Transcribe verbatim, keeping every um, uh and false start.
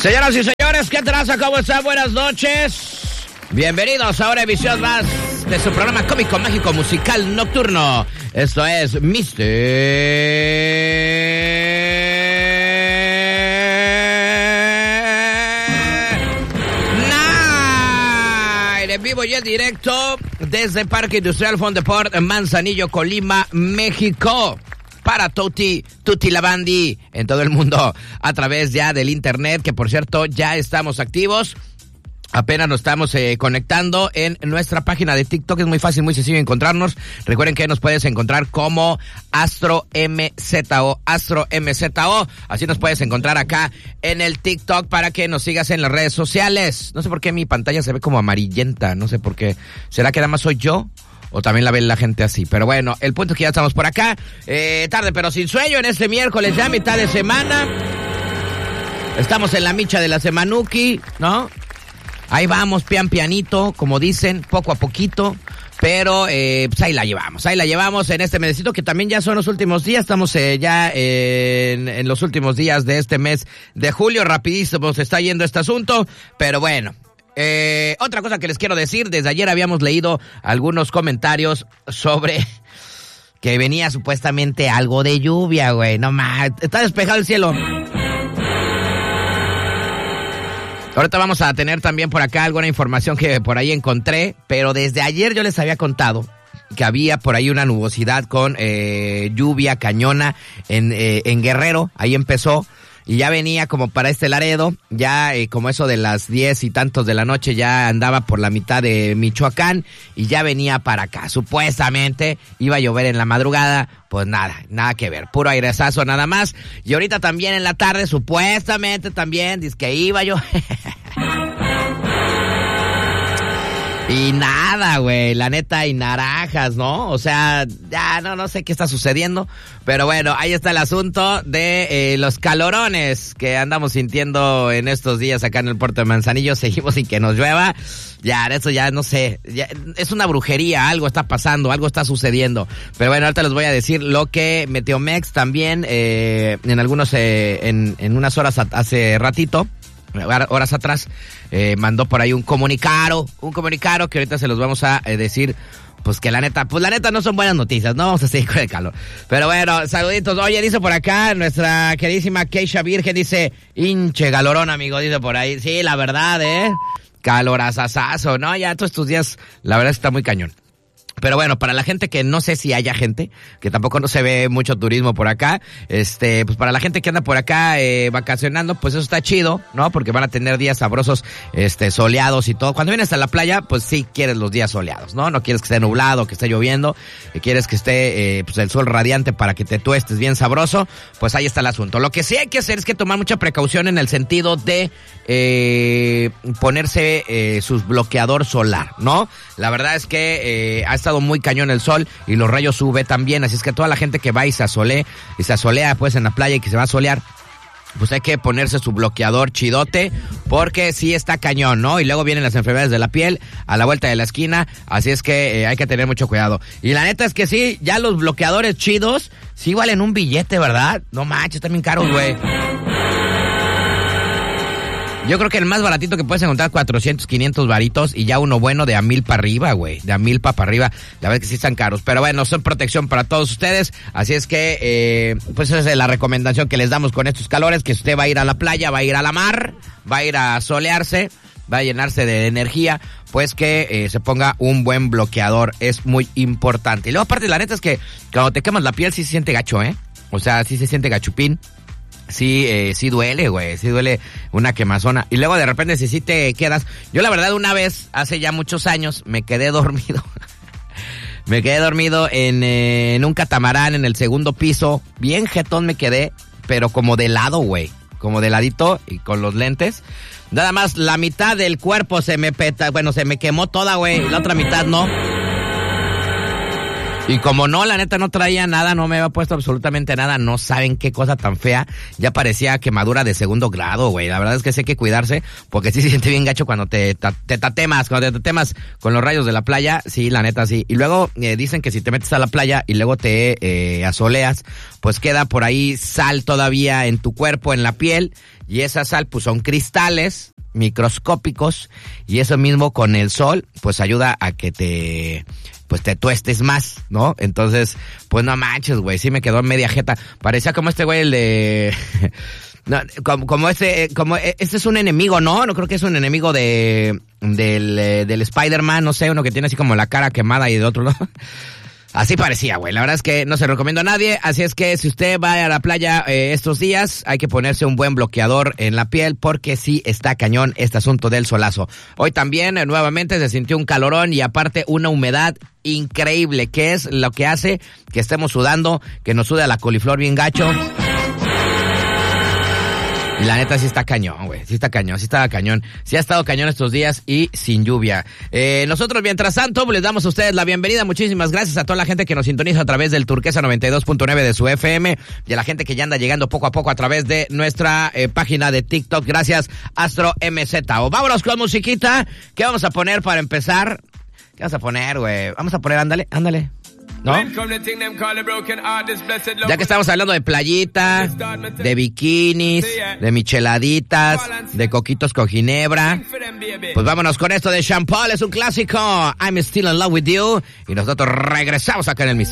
Señoras y señores, ¿qué traza? ¿Cómo están? Buenas noches. Bienvenidos a una emisión más de su programa cómico, mágico, musical, nocturno. Esto es Mister Night, en vivo y en directo desde Parque Industrial Fondeport, Manzanillo, Colima, México. Para Tutti, Tutti la Bandi, en todo el mundo, a través ya del internet, que por cierto ya estamos activos. Apenas nos estamos eh, conectando en nuestra página de TikTok. Es muy fácil, muy sencillo encontrarnos. Recuerden que nos puedes encontrar como Astro M Z O, Astro M Z O. Así nos puedes encontrar acá en el TikTok para que nos sigas en las redes sociales. No sé por qué mi pantalla se ve como amarillenta, no sé por qué. ¿Será que nada más soy yo? O también la ve la gente así. Pero bueno, el punto es que ya estamos por acá. Eh, tarde pero sin sueño en este miércoles, ya mitad de semana. Estamos en la micha de la semanuki, ¿no? Ahí vamos, pian pianito, como dicen, poco a poquito. Pero eh, pues ahí la llevamos, ahí la llevamos en este mesecito que también ya son los últimos días. Estamos eh, ya eh, en, en los últimos días de este mes de julio. Rapidísimo se está yendo este asunto. Pero bueno. Eh, otra cosa que les quiero decir, desde ayer habíamos leído algunos comentarios sobre que venía supuestamente algo de lluvia, güey. No más, está despejado el cielo. Ahorita vamos a tener también por acá alguna información que por ahí encontré, pero desde ayer yo les había contado que había por ahí una nubosidad con eh, lluvia cañona en, eh, en Guerrero. Ahí empezó. Y ya venía como para este Laredo, ya eh, como eso de las diez y tantos de la noche ya andaba por la mitad de Michoacán y ya venía para acá. Supuestamente iba a llover en la madrugada, pues nada, nada que ver, puro airezazo nada más. Y ahorita también en la tarde, supuestamente también, dice que iba yo. Y nada, güey, la neta, y naranjas, ¿no? O sea, ya no, no sé qué está sucediendo, pero bueno, ahí está el asunto de eh, los calorones que andamos sintiendo en estos días acá en el puerto de Manzanillo. Seguimos sin que nos llueva. Ya, eso ya no sé, ya, es una brujería, algo está pasando, algo está sucediendo. Pero bueno, ahorita les voy a decir lo que Meteomex también, eh, en algunos, eh, en, en unas horas hace ratito, horas atrás, eh, mandó por ahí un comunicado, un comunicado que ahorita se los vamos a eh, decir, pues que la neta, pues la neta no son buenas noticias, no vamos a seguir con el calor. Pero bueno, saluditos. Oye, dice por acá nuestra queridísima Keisha Virgen, dice, hinche galorón, amigo, dice por ahí. Sí, la verdad, eh, calorazazazo, ¿no? Ya todos estos días, la verdad está muy cañón. Pero bueno, para la gente que no sé si haya gente, que tampoco no se ve mucho turismo por acá, este, pues para la gente que anda por acá eh, vacacionando, pues eso está chido, ¿no? Porque van a tener días sabrosos, este, soleados y todo. Cuando vienes a la playa, pues sí quieres los días soleados, ¿no? No quieres que esté nublado, que esté lloviendo, que quieres que esté, eh, pues el sol radiante para que te tuestes bien sabroso, pues ahí está el asunto. Lo que sí hay que hacer es que tomar mucha precaución en el sentido de eh, ponerse eh, sus bloqueador solar, ¿no? La verdad es que eh, ha estado muy cañón el sol y los rayos U V también, así es que toda la gente que va y se asolea, y se asolea pues en la playa y que se va a solear, pues hay que ponerse su bloqueador chidote, porque sí está cañón, ¿no? Y luego vienen las enfermedades de la piel a la vuelta de la esquina, así es que eh, hay que tener mucho cuidado. Y la neta es que sí, ya los bloqueadores chidos sí valen un billete, ¿verdad? No manches, están bien caros, güey. Yo creo que el más baratito que puedes encontrar, cuatrocientos, quinientos varitos, y ya uno bueno de a mil para arriba, güey. De a mil para arriba. La verdad es que sí están caros. Pero bueno, son protección para todos ustedes. Así es que, eh, pues esa es la recomendación que les damos con estos calores, que usted va a ir a la playa, va a ir a la mar, va a ir a solearse, va a llenarse de energía, pues que eh, se ponga un buen bloqueador. Es muy importante. Y luego aparte, la neta es que cuando te quemas la piel sí se siente gacho, ¿eh? O sea, sí se siente gachupín. Sí, eh, sí duele, güey, sí duele una quemazona. Y luego de repente si sí te quedas. Yo la verdad una vez, hace ya muchos años, me quedé dormido. me quedé dormido en, eh, en un catamarán en el segundo piso. Bien jetón me quedé, pero como de lado, güey. Como de ladito y con los lentes. Nada más la mitad del cuerpo se me peta, bueno, se me quemó toda, güey. La otra mitad no. Y como no, la neta no traía nada, no me había puesto absolutamente nada, no saben qué cosa tan fea, ya parecía quemadura de segundo grado, güey. La verdad es que sí hay que cuidarse, porque sí se siente bien gacho cuando te, te, te tatemas, cuando te tatemas con los rayos de la playa, sí, la neta sí. Y luego eh, dicen que si te metes a la playa y luego te eh, asoleas, pues queda por ahí sal todavía en tu cuerpo, en la piel, y esa sal pues son cristales microscópicos, y eso mismo con el sol pues ayuda a que te pues te tuestes más, ¿no? Entonces, pues no manches, güey, sí me quedó media jeta. Parecía como este güey, el de... no, como, como este, como este es un enemigo, ¿no? No creo que es un enemigo de del, del Spider-Man, no sé, uno que tiene así como la cara quemada y de otro lado. Así parecía, güey. La verdad es que no se lo recomiendo a nadie. Así es que si usted va a la playa eh, estos días, hay que ponerse un buen bloqueador en la piel, porque sí está cañón este asunto del solazo. Hoy también eh, nuevamente se sintió un calorón y aparte una humedad increíble, que es lo que hace que estemos sudando, que nos suda la coliflor bien gacho. Y la neta sí está cañón, güey, sí está cañón, sí está cañón, sí ha estado cañón estos días y sin lluvia. Eh, nosotros, mientras tanto, les damos a ustedes la bienvenida. Muchísimas gracias a toda la gente que nos sintoniza a través del Turquesa noventa y dos punto nueve de su F M, y a la gente que ya anda llegando poco a poco a través de nuestra eh, página de TikTok. Gracias, Astro M Z. O vámonos con musiquita. ¿Qué vamos a poner para empezar? ¿Qué vamos a poner, güey? Vamos a poner, ándale, ándale. ¿No? Ya que estamos hablando de playita, de bikinis, de micheladitas, de coquitos con ginebra, pues vámonos con esto de Sean Paul, es un clásico, I'm Still in Love with You, y nosotros regresamos acá en el Mister